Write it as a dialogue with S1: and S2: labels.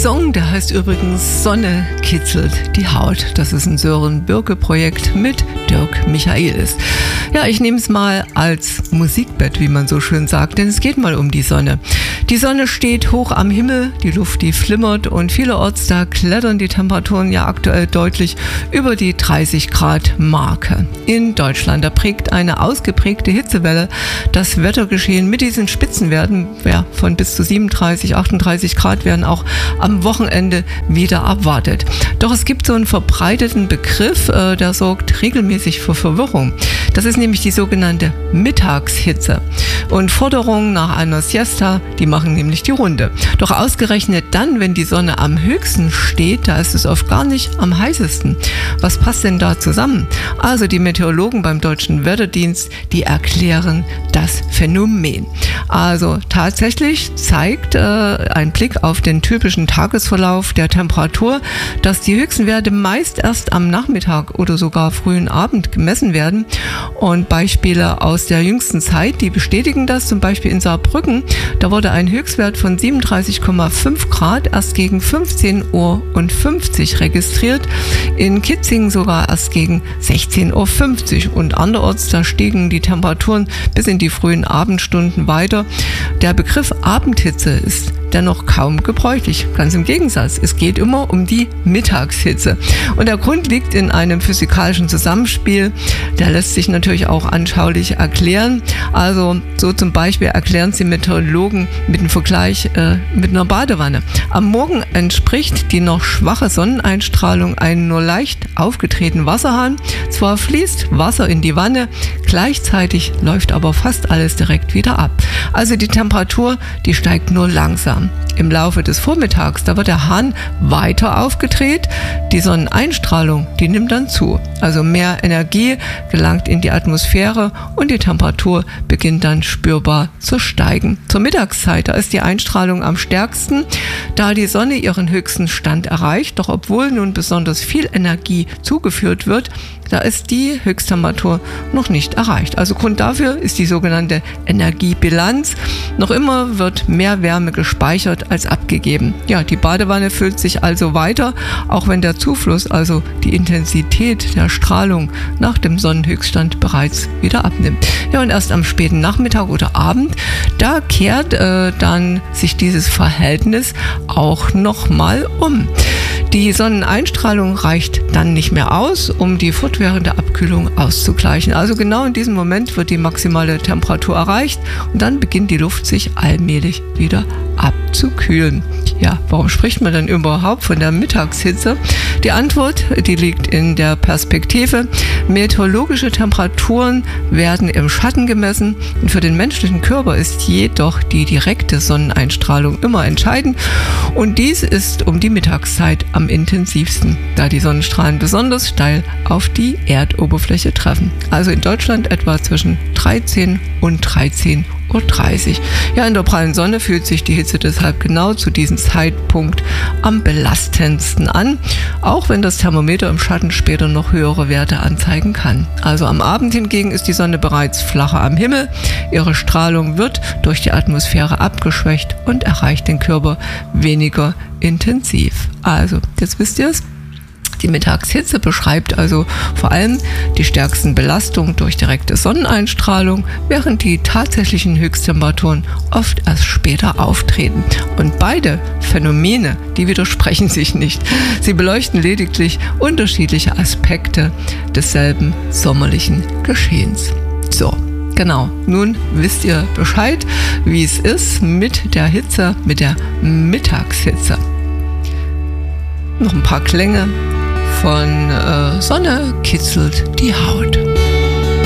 S1: Song, der heißt übrigens Sonne kitzelt die Haut. Das ist ein Sören Bürke-Projekt mit Dirk Michaelis. Ja, ich nehme es mal als Musikbett, wie man so schön sagt, denn es geht mal um die Sonne. Die Sonne steht hoch am Himmel, die Luft, die flimmert und vielerorts, da klettern die Temperaturen ja aktuell deutlich über die 30 Grad Marke. In Deutschland, da prägt eine ausgeprägte Hitzewelle das Wettergeschehen mit diesen Spitzenwerten, ja, von bis zu 37, 38 Grad werden auch am Wochenende wieder erwartet. Doch es gibt so einen verbreiteten Begriff, der sorgt regelmäßig für Verwirrung. Das ist nämlich die sogenannte Mittagshitze. Und Forderungen nach einer Siesta, die machen nämlich die Runde. Doch ausgerechnet dann, wenn die Sonne am höchsten steht, da ist es oft gar nicht am heißesten. Was passt denn da zusammen? Also die Meteorologen beim Deutschen Wetterdienst, die erklären das Phänomen. Also tatsächlich zeigt ein Blick auf den typischen Tagesverlauf der Temperatur, dass die höchsten Werte meist erst am Nachmittag oder sogar frühen Abend gemessen werden. Und Beispiele aus der jüngsten Zeit, die bestätigen das. Zum Beispiel in Saarbrücken, da wurde ein Höchstwert von 37,5 Grad erst gegen 15:50 Uhr registriert. In Kitzingen sogar erst gegen 16:50 Uhr. Und anderorts, da stiegen die Temperaturen bis in die frühen Abendstunden weiter. Der Begriff Abendhitze ist dennoch kaum gebräuchlich. Ganz im Gegensatz, es geht immer um die Mittagshitze. Und der Grund liegt in einem physikalischen Zusammenspiel, der lässt sich natürlich auch anschaulich erklären. Also so zum Beispiel erklären sie Meteorologen mit dem Vergleich mit einer Badewanne. Am Morgen entspricht die noch schwache Sonneneinstrahlung einem nur leicht aufgetretenen Wasserhahn. Zwar fließt Wasser in die Wanne, gleichzeitig läuft aber fast alles direkt wieder ab. Also die Temperatur, die steigt nur langsam. Im Laufe des Vormittags, da wird der Hahn weiter aufgedreht, die Sonneneinstrahlung, die nimmt dann zu. Also mehr Energie gelangt in die Atmosphäre und die Temperatur beginnt dann spürbar zu steigen. Zur Mittagszeit, da ist die Einstrahlung am stärksten, da die Sonne ihren höchsten Stand erreicht. Doch obwohl nun besonders viel Energie zugeführt wird, da ist die Höchsttemperatur noch nicht erreicht. Also Grund dafür ist die sogenannte Energiebilanz. Noch immer wird mehr Wärme gespeichert als abgegeben. Ja, die Badewanne füllt sich also weiter, auch wenn der Zufluss, also die Intensität der Strahlung nach dem Sonnenhöchststand bereits wieder abnimmt. Ja, und erst am späten Nachmittag oder Abend, da kehrt dann sich dieses Verhältnis auch nochmal um. Die Sonneneinstrahlung reicht dann nicht mehr aus, um die fortwährende Abkühlung auszugleichen. Also genau in diesem Moment wird die maximale Temperatur erreicht und dann beginnt die Luft sich allmählich wieder abzukühlen. Ja, warum spricht man denn überhaupt von der Mittagshitze? Die Antwort, die liegt in der Perspektive. Meteorologische Temperaturen werden im Schatten gemessen und für den menschlichen Körper ist jedoch die direkte Sonneneinstrahlung immer entscheidend. Und dies ist um die Mittagszeit am intensivsten, da die Sonnenstrahlen besonders steil auf die Erdoberfläche treffen. Also in Deutschland etwa zwischen 13 und 13:30 Uhr. Ja, in der prallen Sonne fühlt sich die Hitze deshalb genau zu diesem Zeitpunkt am belastendsten an, auch wenn das Thermometer im Schatten später noch höhere Werte anzeigen kann. Also am Abend hingegen ist die Sonne bereits flacher am Himmel, ihre Strahlung wird durch die Atmosphäre abgeschwächt und erreicht den Körper weniger intensiv. Also, jetzt wisst ihr es. Die Mittagshitze beschreibt also vor allem die stärksten Belastungen durch direkte Sonneneinstrahlung, während die tatsächlichen Höchsttemperaturen oft erst später auftreten. Und beide Phänomene, die widersprechen sich nicht. Sie beleuchten lediglich unterschiedliche Aspekte desselben sommerlichen Geschehens. So. Genau, nun wisst ihr Bescheid, wie es ist mit der Hitze, mit der Mittagshitze. Noch ein paar Klänge von Sonne kitzelt die Haut.